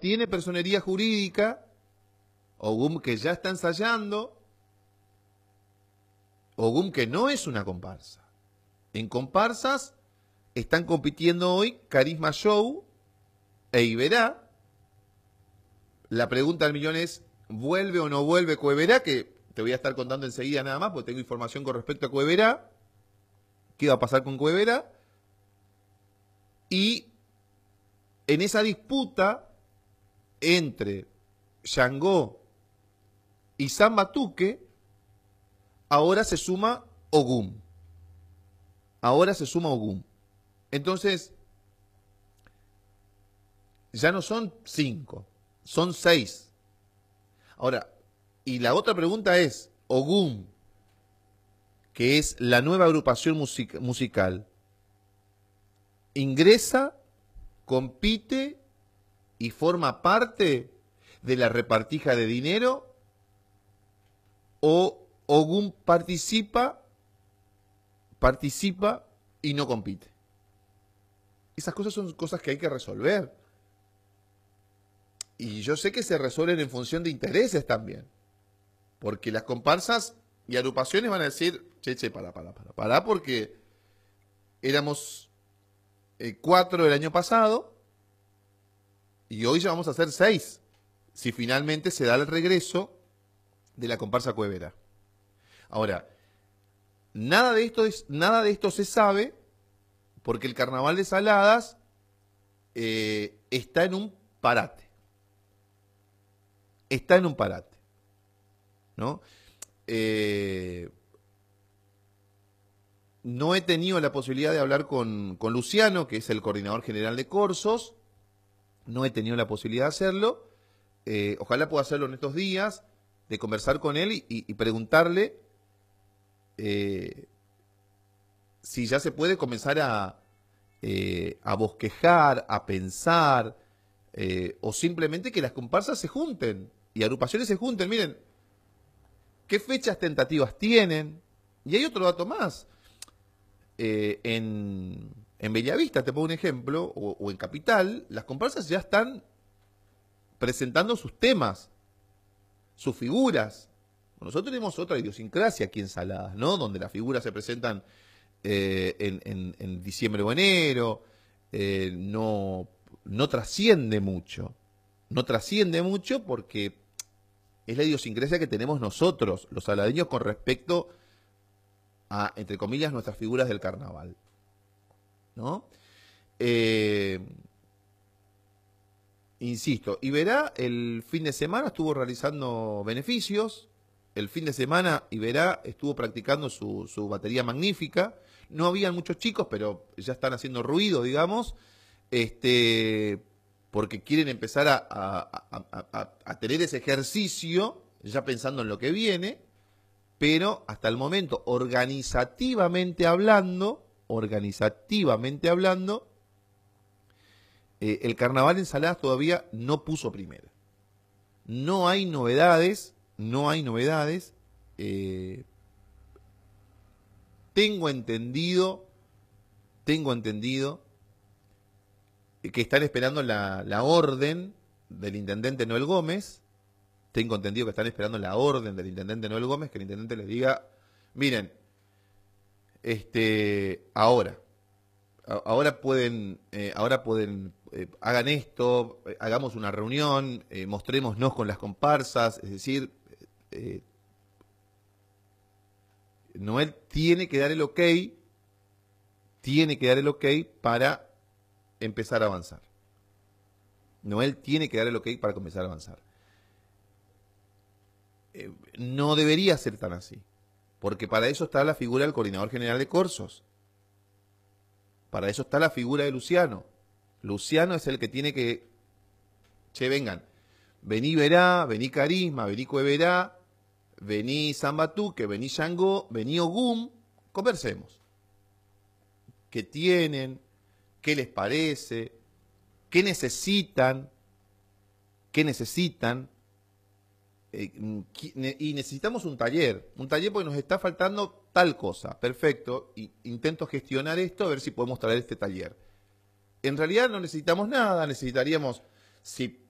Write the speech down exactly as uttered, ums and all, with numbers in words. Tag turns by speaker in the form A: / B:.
A: tiene personería jurídica, Ogum que ya está ensayando, Ogum que no es una comparsa. En comparsas están compitiendo hoy Carisma Show e Iberá. La pregunta del millón es, ¿vuelve o no vuelve Coeverá? Que te voy a estar contando enseguida nada más, porque tengo información con respecto a Coeverá. ¿Qué va a pasar con Coeverá? Y en esa disputa entre Shango y San Batuque, ahora se suma Ogum. Ahora se suma Ogum. Entonces, ya no son cinco, son seis. Ahora, y la otra pregunta es, Ogum, que es la nueva agrupación music musical, ingresa, compite y forma parte de la repartija de dinero, o Ogum participa, participa y no compite. Esas cosas son cosas que hay que resolver. Y yo sé que se resuelven en función de intereses también. Porque las comparsas y agrupaciones van a decir, che, che, para, para, para, para, porque éramos eh, cuatro el año pasado y hoy ya vamos a ser seis, si finalmente se da el regreso de la comparsa Coeverá. Ahora, nada de esto es, nada de esto se sabe porque el Carnaval de Saladas eh, está en un parate. Está en un parate, ¿no? Eh, no he tenido la posibilidad de hablar con, con Luciano, que es el coordinador general de Corsos. No he tenido la posibilidad de hacerlo. Eh, ojalá pueda hacerlo en estos días, de conversar con él y, y preguntarle eh, si ya se puede comenzar a, eh, a bosquejar, a pensar, eh, o simplemente que las comparsas se junten y agrupaciones se junten. Miren, ¿qué fechas tentativas tienen? Y hay otro dato más. Eh, en, en Bellavista, te pongo un ejemplo, o, o en Capital, las comparsas ya están presentando sus temas, sus figuras. Nosotros tenemos otra idiosincrasia aquí en Saladas, ¿no? Donde las figuras se presentan eh, en, en, en diciembre o enero, eh, no, no trasciende mucho. No trasciende mucho porque es la idiosincrasia que tenemos nosotros, los saladeños, con respecto a, entre comillas, nuestras figuras del carnaval, ¿no? Eh, insisto, Iberá el fin de semana estuvo realizando beneficios, el fin de semana Iberá estuvo practicando su, su batería magnífica, no habían muchos chicos, pero ya están haciendo ruido, digamos, este... porque quieren empezar a, a, a, a, a tener ese ejercicio, ya pensando en lo que viene, pero hasta el momento, organizativamente hablando, organizativamente hablando, eh, el Carnaval en Saladas todavía no puso primera. No hay novedades, no hay novedades. Eh, tengo entendido, tengo entendido, que están esperando la, la orden del intendente Noel Gómez. Tengo entendido que están esperando la orden del intendente Noel Gómez, que el intendente les diga, miren, este, ahora, a, ahora pueden, eh, ahora pueden, eh, hagan esto, eh, hagamos una reunión, eh, mostrémonos con las comparsas, es decir, eh, Noel tiene que dar el ok, tiene que dar el ok para empezar a avanzar. Noel tiene que dar el ok para comenzar a avanzar. Eh, no debería ser tan así, porque para eso está la figura del coordinador general de Corsos. Para eso está la figura de Luciano. Luciano es el que tiene que, che, vengan, vení Verá, vení Carisma, vení Coeverá, vení San Batuque, vení Shango, vení Ogum, conversemos. ¿Qué tienen? ¿Qué les parece? ¿Qué necesitan? ¿Qué necesitan? Eh, y necesitamos un taller. Un taller porque nos está faltando tal cosa. Perfecto. Y intento gestionar esto a ver si podemos traer este taller. En realidad no necesitamos nada. Necesitaríamos, si